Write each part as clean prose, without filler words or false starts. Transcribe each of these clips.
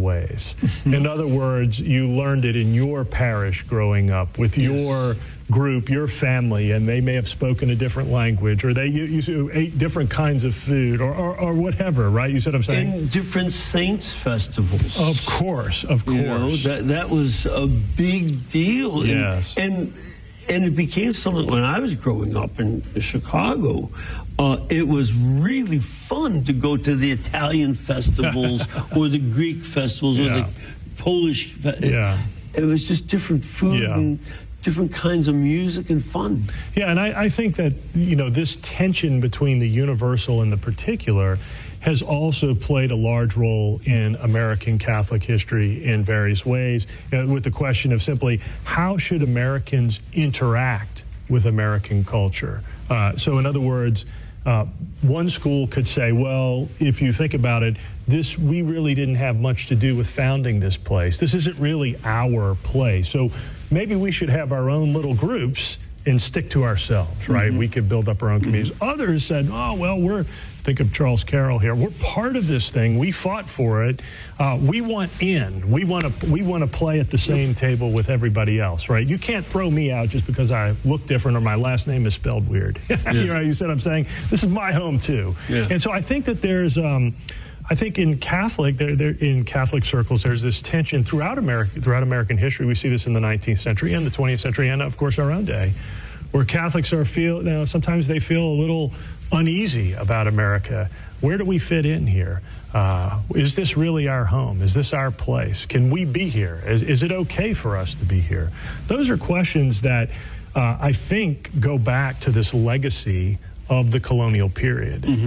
ways. In other words, you learned it in your parish growing up with your group, your family, and they may have spoken a different language, or you ate different kinds of food, or whatever, right? You said I'm saying? And different saints festivals. Of course. You know, that was a big deal. Yes. And it became something when I was growing up in Chicago. It was really fun to go to the Italian festivals or the Greek festivals or the Polish. It was just different food and different kinds of music and fun. Yeah, and I think that, you know, this tension between the universal and the particular has also played a large role in American Catholic history in various ways, with the question of simply, how should Americans interact with American culture? So in other words, one school could say, well, if you think about it, we really didn't have much to do with founding this place. This isn't really our place. So maybe we should have our own little groups and stick to ourselves, right? We could build up our own communities. Others said, oh, well, think of Charles Carroll here. We're part of this thing. We fought for it. We want in. We want to play at the same table with everybody else, right? You can't throw me out just because I look different or my last name is spelled weird. You said I'm saying this is my home too. And so I think that there's I think in Catholic circles, there's this tension throughout American history. We see this in the 19th century and the 20th century, and of course our own day, where Catholics sometimes they feel a little uneasy about America. Where do we fit in here? Is this really our home? Is this our place? Can we be here? Is it okay for us to be here? Those are questions that I think go back to this legacy of the colonial period.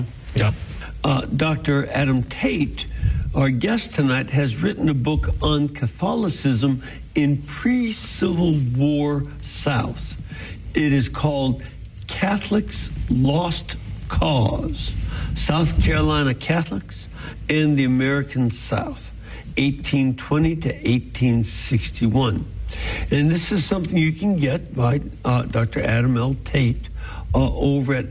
Dr. Adam Tate, our guest tonight, has written a book on Catholicism in pre-Civil War South. It is called Catholics' Lost Cause, South Carolina Catholics and the American South, 1820 to 1861. And this is something you can get by Dr. Adam L. Tate over at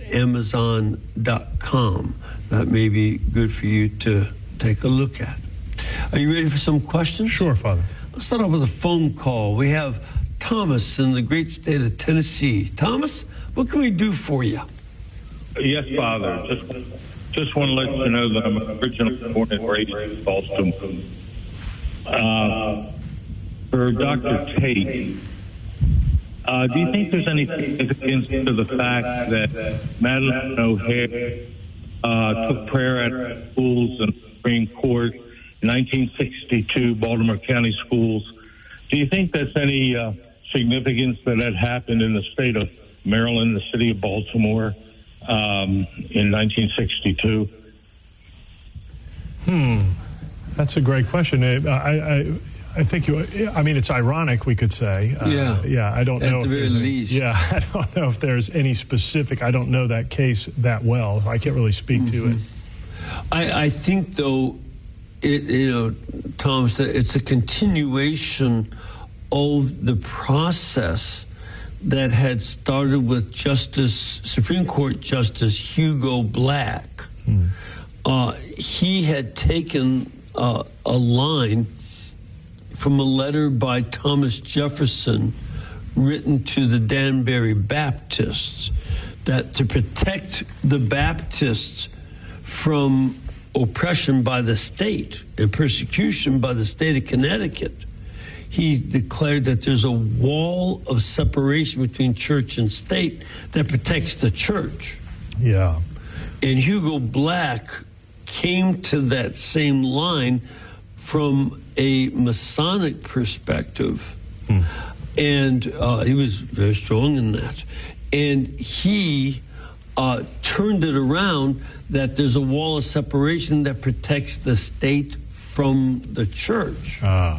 Amazon.com. That may be good for you to take a look at. Are you ready for some questions? Sure, Father. Let's start off with a phone call. We have Thomas in the great state of Tennessee. Thomas, what can we do for you? Yes, Father. Just want to let you know that I'm originally born and raised in Baltimore. For Dr. Tate, do you think there's any significance to the fact that Madeleine O'Hare took prayer at schools and Supreme Court in 1962, Baltimore County schools? Do you think there's any significance that happened in the state of Maryland, the city of Baltimore, in 1962? That's a great question. I think it's ironic, we could say. I don't know. At the very least. I don't know if there's any specific. I don't know that case that well. I can't really speak to it. I think, though, Thomas, that it's a continuation of the process that had started with Supreme Court Justice Hugo Black. He had taken a line from a letter by Thomas Jefferson written to the Danbury Baptists, that to protect the Baptists from oppression by the state and persecution by the state of Connecticut, he declared that there's a wall of separation between church and state that protects the church. Yeah. And Hugo Black came to that same line from a Masonic perspective, and he was very strong in that. And he turned it around that there's a wall of separation that protects the state from the church.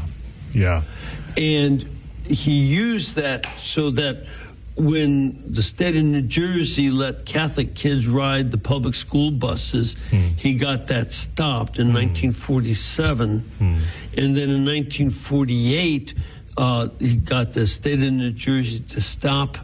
And he used that so that when the state of New Jersey let Catholic kids ride the public school buses, he got that stopped in 1947. And then in 1948, he got the state of New Jersey to stop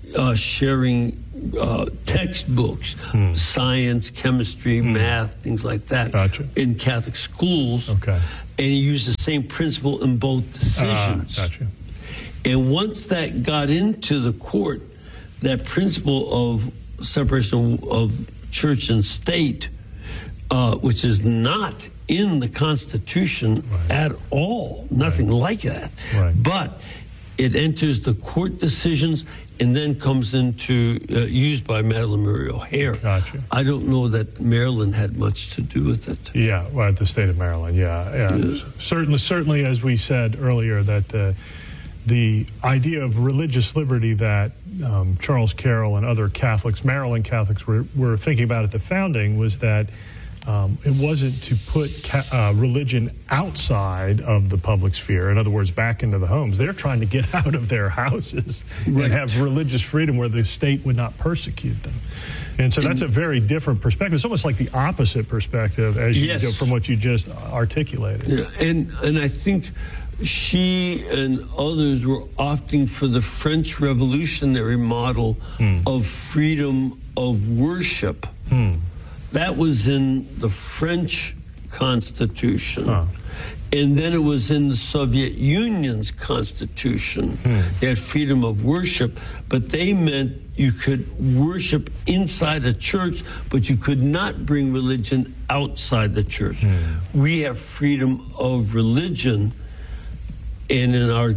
sharing textbooks, science, chemistry, math, things like that, in Catholic schools. Okay. And he used the same principle in both decisions. Gotcha. And once that got into the court, that principle of separation of church and state, which is not in the Constitution at all, nothing like that. Right. But it enters the court decisions and then comes into used by Madalyn Murray O'Hair. Gotcha. I don't know that Maryland had much to do with it. Yeah, well, the state of Maryland. Yeah. Certainly, as we said earlier, that the idea of religious liberty that Charles Carroll and other Catholics, Maryland Catholics, were thinking about at the founding was that it wasn't to put religion outside of the public sphere. In other words, back into the homes. They're trying to get out of their houses and have religious freedom where the state would not persecute them. And so that's a very different perspective. It's almost like the opposite perspective as you go from what you just articulated. Yeah. And I think she and others were opting for the French Revolutionary model of freedom of worship. That was in the French Constitution. And then it was in the Soviet Union's Constitution. They had freedom of worship, but they meant you could worship inside a church, but you could not bring religion outside the church. We have freedom of religion, and in our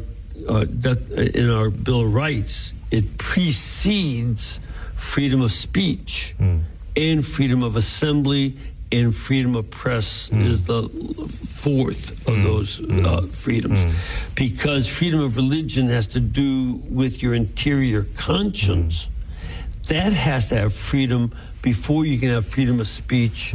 Bill of Rights, it precedes freedom of speech. And freedom of assembly and freedom of press is the fourth of those freedoms. Because freedom of religion has to do with your interior conscience. That has to have freedom before you can have freedom of speech,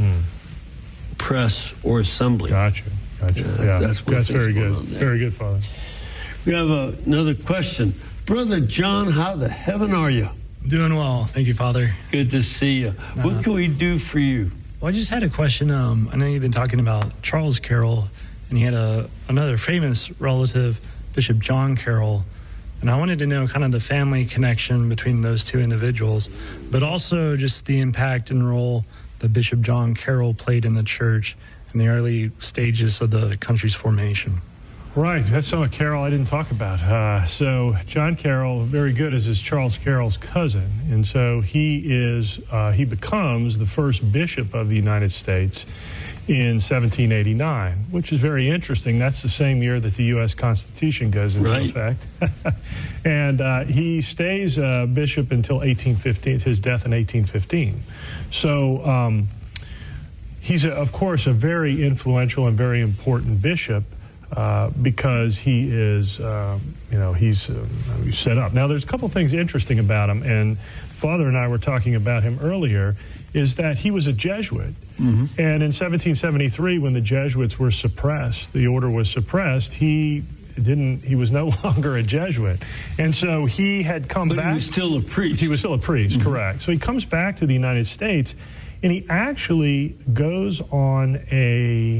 press, or assembly. Gotcha. That's very good. Very good, Father. We have another question. Brother John, how the heaven are you? Doing well. Thank you, Father. Good to see you. What can we do for you? Well, I just had a question. I know you've been talking about Charles Carroll, and he had another famous relative, Bishop John Carroll. And I wanted to know kind of the family connection between those two individuals, but also just the impact and role that Bishop John Carroll played in the church in the early stages of the country's formation. Right, that's some of Carroll I didn't talk about. So John Carroll, very good, is Charles Carroll's cousin, and so he becomes the first bishop of the United States in 1789, which is very interesting. That's the same year that the U.S. Constitution goes into effect, and he stays bishop until 1815, his death in 1815. So he's of course a very influential and very important bishop. Because he is, he's set up. Now, there's a couple things interesting about him, and Father and I were talking about him earlier, is that he was a Jesuit. And in 1773, when the Jesuits were suppressed, the order was suppressed, he was no longer a Jesuit. And so he had come back. But he was still a priest. He was still a priest, correct. So he comes back to the United States, and he actually goes on a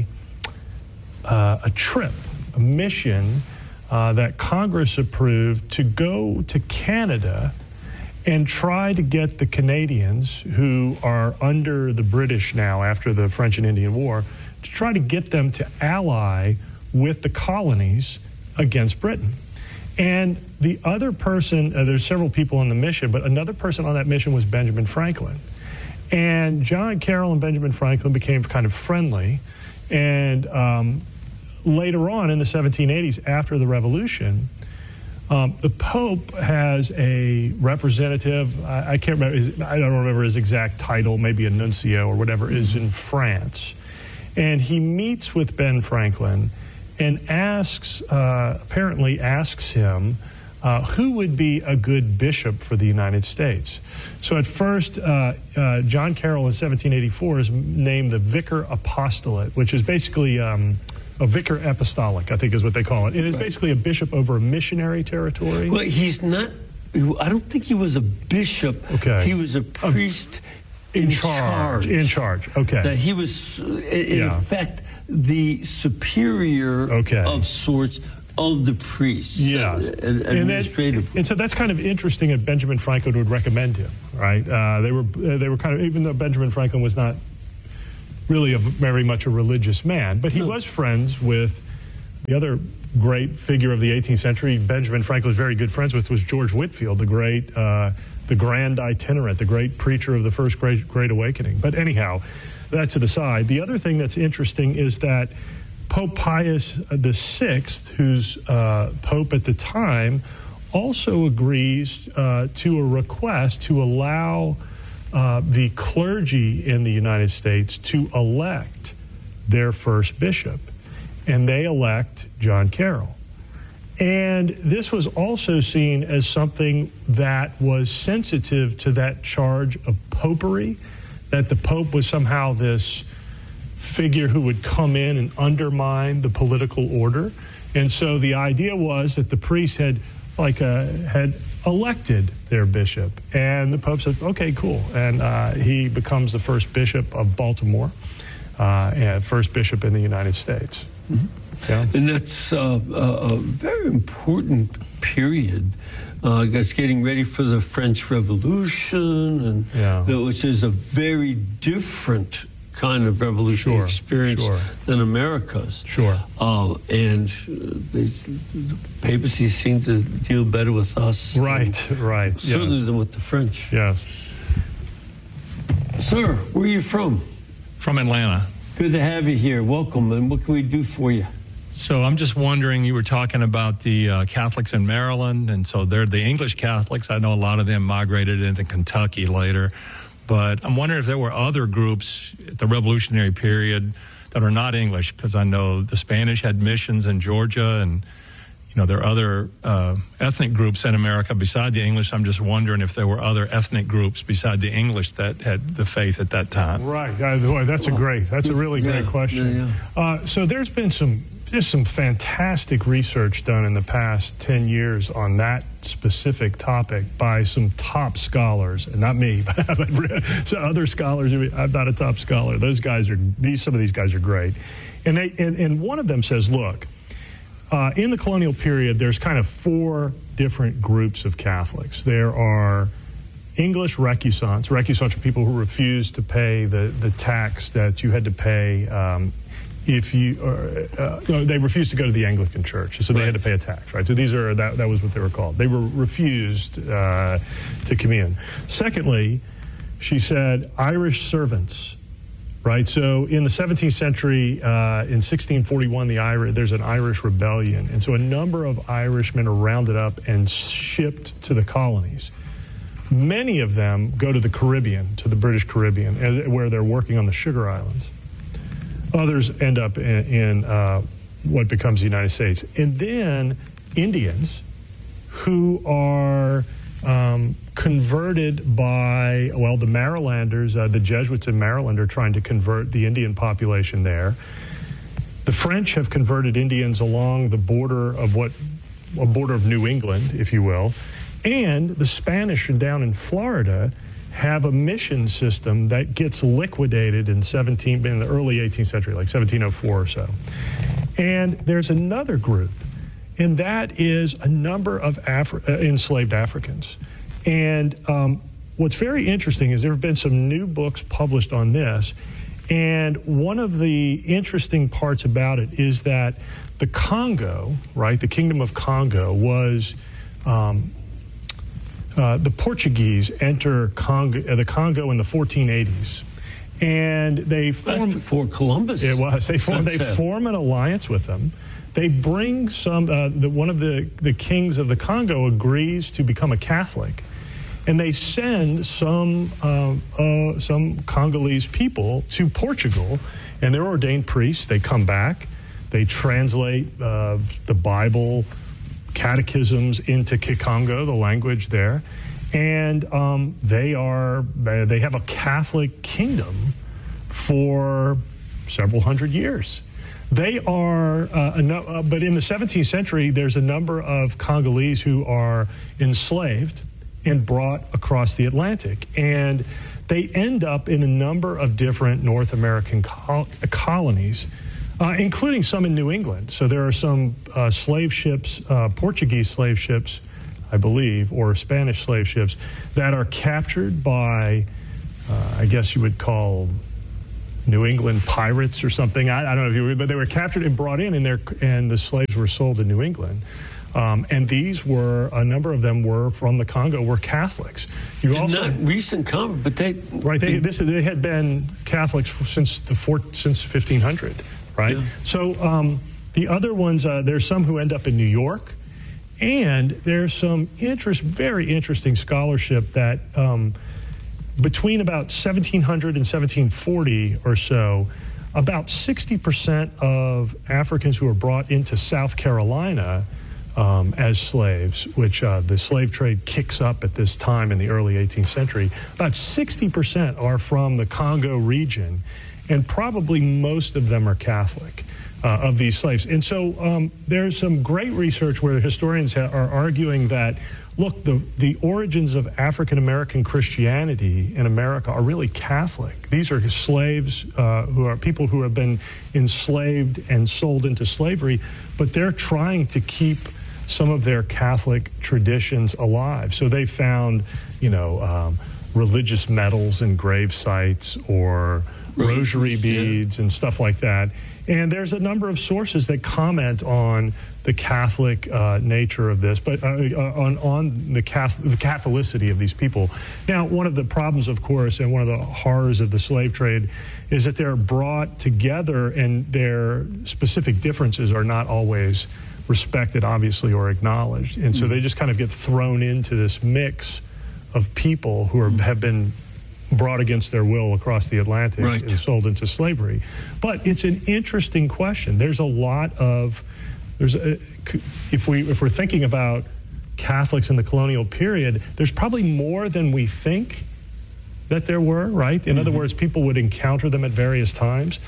trip, a mission that Congress approved to go to Canada and try to get the Canadians who are under the British now after the French and Indian War, to try to get them to ally with the colonies against Britain. And the other person, there's several people on the mission, but another person on that mission was Benjamin Franklin. And John Carroll and Benjamin Franklin became kind of friendly. And later on in the 1780s, after the Revolution, the Pope has a representative, I can't remember, I don't remember his exact title, maybe a nuncio or whatever, is in France. And he meets with Ben Franklin and apparently asks him who would be a good bishop for the United States. So at first, John Carroll in 1784 is named the Vicar Apostolate, which is basically a vicar apostolic, I think is what they call it. It is basically a bishop over a missionary territory. Well, he's not, I don't think he was a bishop. Okay. He was a priest in charge. In charge, okay. That he was, in effect, the superior of sorts of the priests. Yeah, administratively. And so that's kind of interesting that Benjamin Franklin would recommend him, right? They were kind of, even though Benjamin Franklin was not really very much a religious man, but he was friends with the other great figure of the 18th century. Benjamin Franklin was very good friends with was George Whitefield, the great, the grand itinerant, the great preacher of the first Great Awakening. But anyhow, that's to the side. The other thing that's interesting is that Pope Pius VI, who's Pope at the time, also agrees to a request to allow the clergy in the United States to elect their first bishop. And they elect John Carroll. And this was also seen as something that was sensitive to that charge of popery, that the Pope was somehow this figure who would come in and undermine the political order. And so the idea was that the priests had elected their bishop. And the Pope said, okay, cool. And he becomes the first bishop of Baltimore, and first bishop in the United States. Mm-hmm. Yeah. And that's a very important period. I guess getting ready for the French Revolution, and which is a very different kind of revolutionary experience than America's. Sure. And the papacy seemed to deal better with us. Right. Certainly than with the French. Yes. Sir, where are you from? From Atlanta. Good to have you here. Welcome. And what can we do for you? So I'm just wondering, you were talking about the Catholics in Maryland, and so they're the English Catholics. I know a lot of them migrated into Kentucky later. But I'm wondering if there were other groups at the Revolutionary period that are not English, because I know the Spanish had missions in Georgia, and there are other ethnic groups in America beside the English. I'm just wondering if there were other ethnic groups beside the English that had the faith at that time. Right. Boy, that's a really great question. So there's been some fantastic research done in the past 10 years on that specific topic by some top scholars, and not me, but so other scholars. I'm not a top scholar. Some of these guys are great. And one of them says, look, in the colonial period, there's kind of four different groups of Catholics. There are English recusants. Recusants are people who refuse to pay the tax that you had to pay if you, they refused to go to the Anglican Church, so they had to pay a tax, right? So that was what they were called. They were refused to commune. Secondly, she said Irish servants, right? So in the 17th century, in 1641, there's an Irish rebellion, and so a number of Irishmen are rounded up and shipped to the colonies. Many of them go to the Caribbean, to the British Caribbean, where they're working on the Sugar Islands. Others end up in what becomes the United States. And then Indians who are converted by, the Marylanders, the Jesuits in Maryland are trying to convert the Indian population there. The French have converted Indians along the border of New England, if you will. And the Spanish down in Florida have a mission system that gets liquidated in the early 18th century, like 1704 or so. And there's another group, and that is a number of enslaved Africans. And what's very interesting is there have been some new books published on this, and one of the interesting parts about it is that the Congo, right, the Kingdom of Congo was... the Portuguese enter the Congo in the 1480s, and they form... That's before Columbus. It was. They form an alliance with them. They bring one of the kings of the Congo agrees to become a Catholic, and they send some Congolese people to Portugal, and they're ordained priests. They come back, they translate the Bible, catechisms into Kikongo, the language there, and they have a Catholic kingdom for several hundred years. They are, but in the 17th century, there's a number of Congolese who are enslaved and brought across the Atlantic, and they end up in a number of different North American colonies. including some in New England. So there are some slave ships, Portuguese slave ships, I believe, or Spanish slave ships that are captured by, I guess you would call New England pirates or something. I don't know if you would, but they were captured and brought in, and the slaves were sold in New England. And these were, a number of them were from the Congo, were Catholics. Not recent convert, but they had been Catholics since 1500, right? Yeah. So the other ones, there's some who end up in New York, and there's some very interesting scholarship that between about 1700 and 1740 or so, about 60% of Africans who were brought into South Carolina as slaves, which the slave trade kicks up at this time in the early 18th century, about 60% are from the Congo region, and probably most of them are Catholic of these slaves. And so there's some great research where the historians are arguing that, look, the origins of African-American Christianity in America are really Catholic. These are slaves who are people who have been enslaved and sold into slavery, but they're trying to keep some of their Catholic traditions alive. So they found, religious medals and grave sites or rosary beads and stuff like that. And there's a number of sources that comment on the Catholic nature of this, but on the Catholicity of these people. Now, one of the problems, of course, and one of the horrors of the slave trade is that they're brought together and their specific differences are not always respected, obviously, or acknowledged. And so they just kind of get thrown into this mix of people who have been brought against their will across the Atlantic and sold into slavery. But it's an interesting question. There's a lot of, if we're thinking about Catholics in the colonial period, there's probably more than we think that there were, right? In other words, people would encounter them at various times.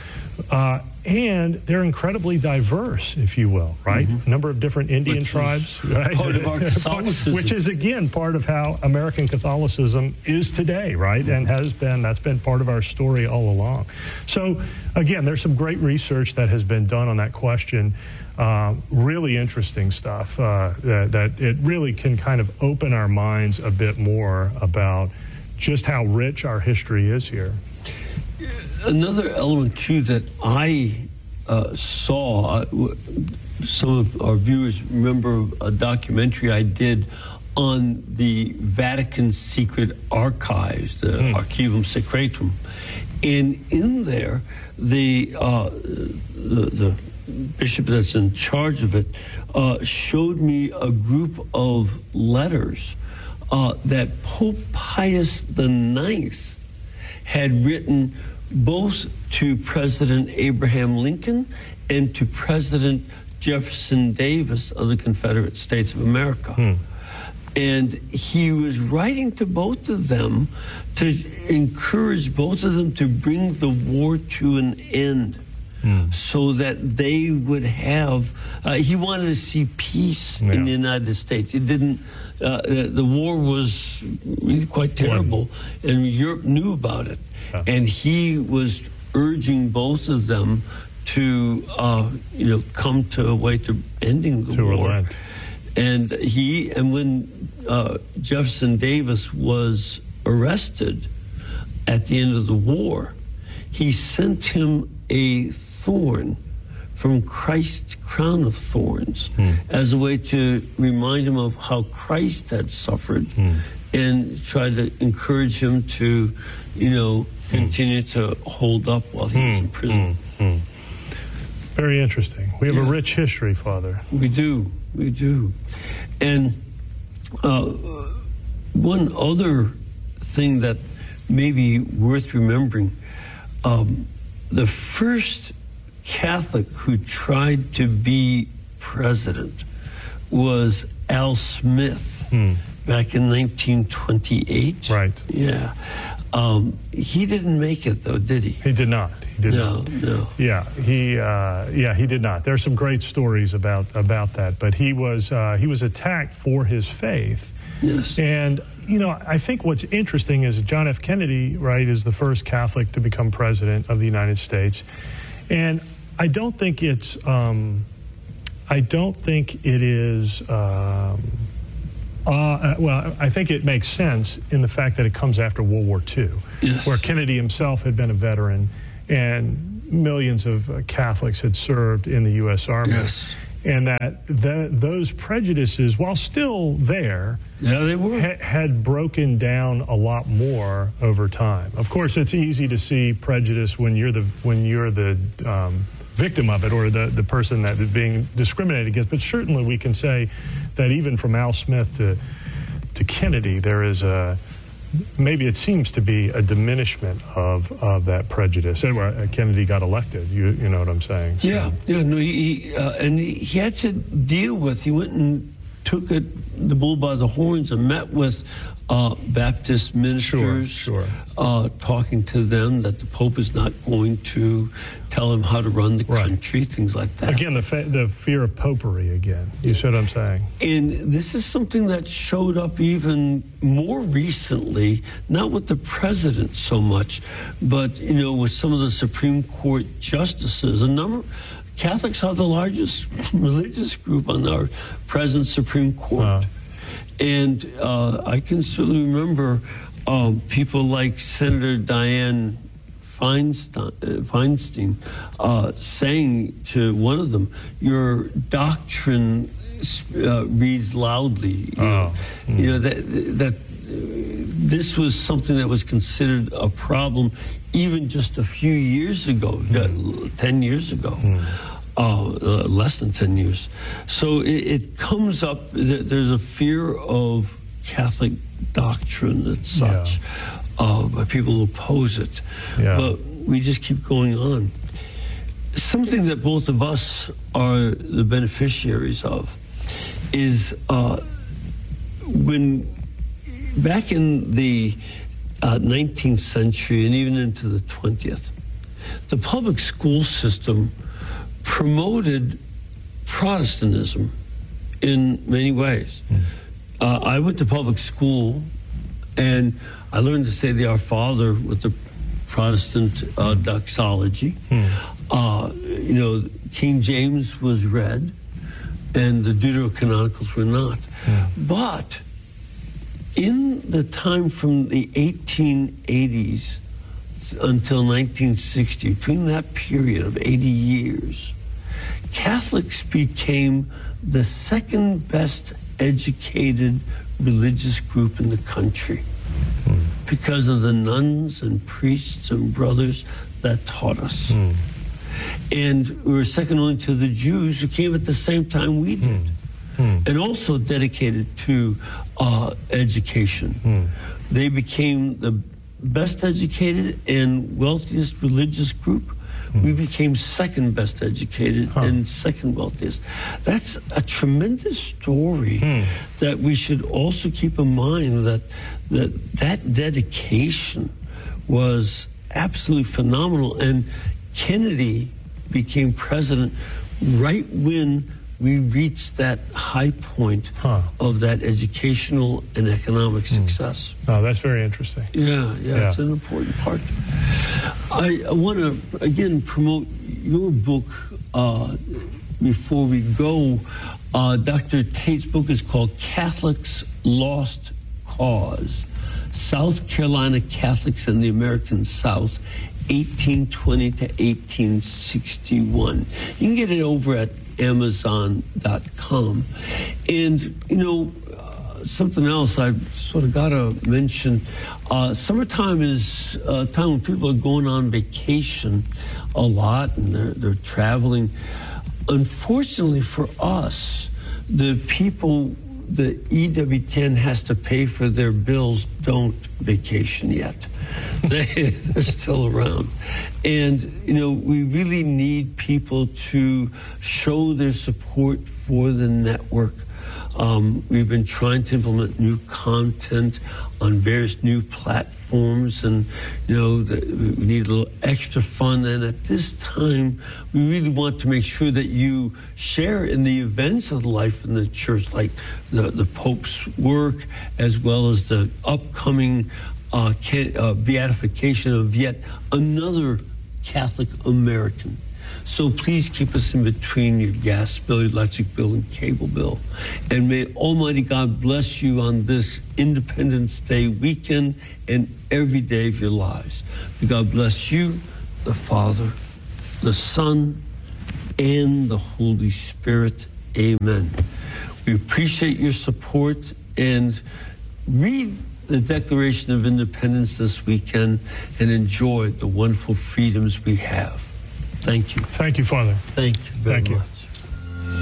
And they're incredibly diverse, if you will, right? A number of different Indian tribes, right? Part of our Catholicism. Which is, again, part of how American Catholicism is today, right? And that's been part of our story all along. So, again, there's some great research that has been done on that question. Really interesting stuff that it really can kind of open our minds a bit more about just how rich our history is here. Another element, too, that I saw, some of our viewers remember a documentary I did on the Vatican secret archives, the Archivum Secretum. And in there, the bishop that's in charge of it showed me a group of letters that Pope Pius IX had written both to President Abraham Lincoln and to President Jefferson Davis of the Confederate States of America. And he was writing to both of them to encourage both of them to bring the war to an end. So that they would have, he wanted to see peace in the United States. It didn't, the war was really quite terrible, and Europe knew about it. And he was urging both of them to, come to a way to ending the war. Relent. And when Jefferson Davis was arrested at the end of the war, he sent him a thorn from Christ's crown of thorns as a way to remind him of how Christ had suffered and try to encourage him to, continue to hold up while he was in prison. Very interesting. We have a rich history, Father. We do. And one other thing that may be worth remembering, the first Catholic who tried to be president was Al Smith back in 1928. Right. Yeah. He didn't make it, though, did he? He did not. No. Yeah, he did not. There's some great stories about that, but he was attacked for his faith. Yes. And I think what's interesting is John F. Kennedy, right, is the first Catholic to become president of the United States. And I don't think it's. I don't think it is. Well, I think it makes sense in the fact that it comes after World War II, yes. where Kennedy himself had been a veteran, and millions of Catholics had served in the U.S. Army. Yes. And that those prejudices, while still there, yeah, they were. Had broken down a lot more over time. Of course, it's easy to see prejudice when you're the victim of it, or the person that is being discriminated against. But certainly, we can say that even from Al Smith to Kennedy, there is maybe it seems to be a diminishment of that prejudice. Anyway, Kennedy got elected. You know what I'm saying? So. Yeah. No, he had to deal with. He went and took the bull by the horns and met with Baptist ministers, sure. Talking to them that the Pope is not going to tell him how to run the country, things like that. Again, the fear of popery again. You see what I'm saying? And this is something that showed up even more recently, not with the president so much, but, with some of the Supreme Court justices. Catholics are the largest religious group on our present Supreme Court. And I can certainly remember people like Senator Dianne Feinstein saying to one of them, "Your doctrine reads loudly." That this was something that was considered a problem even just a few years ago, 10 years ago. Less than 10 years. So it comes up, there's a fear of Catholic doctrine and such by people who oppose it. Yeah. But we just keep going on. Something that both of us are the beneficiaries of is when back in the 19th century and even into the 20th, the public school system promoted Protestantism in many ways. I went to public school, and I learned to say the Our Father with the Protestant doxology. King James was read, and the Deuterocanonicals were not. But in the time from the 1880s until 1960, between that period of 80 years, Catholics became the second best educated religious group in the country because of the nuns and priests and brothers that taught us. And we were second only to the Jews, who came at the same time we did, and also dedicated to education. They became the best educated and wealthiest religious group. We became second best educated and second wealthiest. That's a tremendous story that we should also keep in mind, that dedication was absolutely phenomenal. And Kennedy became president right when we reached that high point of that educational and economic success. Oh, that's very interesting. Yeah, it's an important part. I want to, again, promote your book before we go. Dr. Tate's book is called Catholics' Lost Cause, South Carolina Catholics and the American South, 1820 to 1861. You can get it over at Amazon.com. And, something else I sort of got to mention, summertime is a time when people are going on vacation a lot, and they're traveling. Unfortunately for us, the people the EWTN has to pay for their bills don't vacation yet. They're still around. And, we really need people to show their support for the network. We've been trying to implement new content on various new platforms, and we need a little extra fun. And at this time, we really want to make sure that you share in the events of life in the church, like the Pope's work, as well as the upcoming beatification of yet another Catholic American. So please keep us in between your gas bill, your electric bill, and cable bill. And may Almighty God bless you on this Independence Day weekend and every day of your lives. May God bless you, the Father, the Son, and the Holy Spirit. Amen. We appreciate your support, and read the Declaration of Independence this weekend and enjoy the wonderful freedoms we have. Thank you. Thank you, Father. Thank you very Thank you. much.